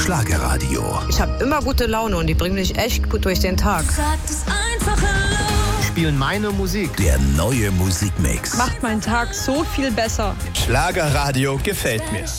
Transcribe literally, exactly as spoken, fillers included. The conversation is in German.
Schlagerradio. Ich habe immer gute Laune und die bringen mich echt gut durch den Tag. Sag das einfach laut. Spielen meine Musik. Der neue Musikmix. Macht meinen Tag so viel besser. Schlagerradio gefällt mir.